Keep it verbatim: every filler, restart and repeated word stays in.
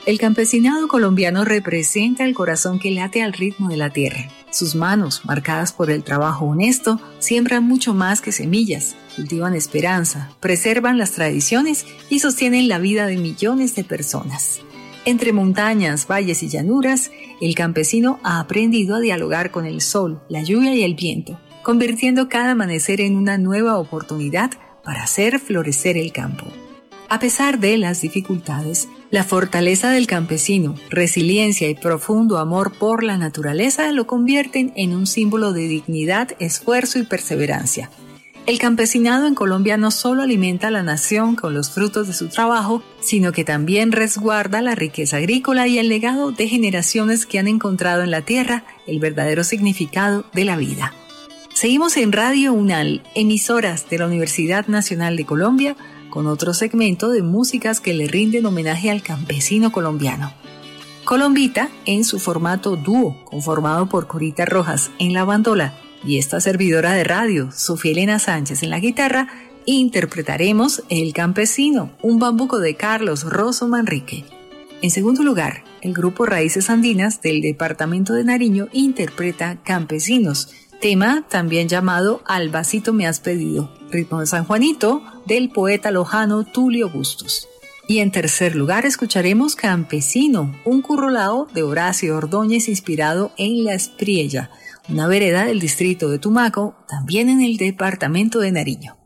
El campesinado colombiano representa el corazón que late al ritmo de la tierra. Sus manos, marcadas por el trabajo honesto, siembran mucho más que semillas, cultivan esperanza, preservan las tradiciones y sostienen la vida de millones de personas. Entre montañas, valles y llanuras, el campesino ha aprendido a dialogar con el sol, la lluvia y el viento, convirtiendo cada amanecer en una nueva oportunidad para hacer florecer el campo. A pesar de las dificultades, la fortaleza del campesino, resiliencia y profundo amor por la naturaleza lo convierten en un símbolo de dignidad, esfuerzo y perseverancia. El campesinado en Colombia no solo alimenta a la nación con los frutos de su trabajo, sino que también resguarda la riqueza agrícola y el legado de generaciones que han encontrado en la tierra el verdadero significado de la vida. Seguimos en Radio UNAL, emisoras de la Universidad Nacional de Colombia, con otro segmento de músicas que le rinden homenaje al campesino colombiano. Colombita, en su formato dúo, conformado por Corita Rojas en la bandola y esta servidora de radio, Sofía Elena Sánchez en la guitarra, interpretaremos El Campesino, un bambuco de Carlos Rosso Manrique. En segundo lugar, el grupo Raíces Andinas del departamento de Nariño interpreta Campesinos, tema también llamado Albacito me has pedido, ritmo de San Juanito, del poeta lojano Tulio Bustos. Y en tercer lugar escucharemos Campesino, un currulao de Horacio Ordóñez inspirado en La Espriella, una vereda del distrito de Tumaco, también en el departamento de Nariño.